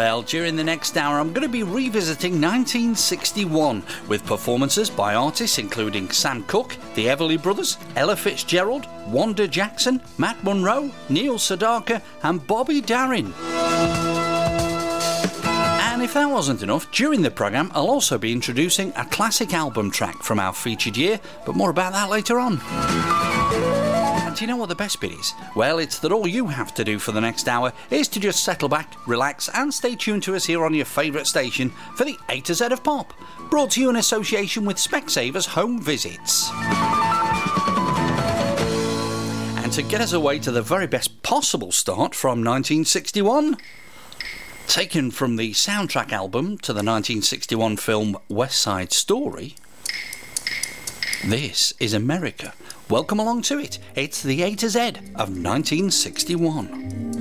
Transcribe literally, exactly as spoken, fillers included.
Well, during the next hour, I'm going to be revisiting nineteen sixty-one with performances by artists including Sam Cooke, the Everly Brothers, Ella Fitzgerald, Wanda Jackson, Matt Monro, Neil Sedaka, and Bobby Darin. And if that wasn't enough, during the programme, I'll also be introducing a classic album track from our featured year, but more about that later on. And do you know what the best bit is? Well, it's that all you have to do for the next hour is to just settle back, relax, and stay tuned to us here on your favourite station for the A to Z of Pop, brought to you in association with Specsavers Home Visits. And to get us away to the very best possible start from nineteen sixty-one, taken from the soundtrack album to the nineteen sixty-one film West Side Story, this is America. Welcome along to it. It's the A to Z of nineteen sixty-one.